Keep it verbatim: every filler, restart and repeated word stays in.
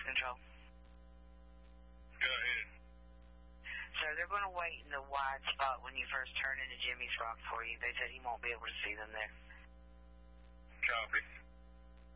control. Go ahead. Sir, they're going to wait in the wide spot when you first turn into Jimmy's Rock for you. They said he won't be able to see them there. Copy.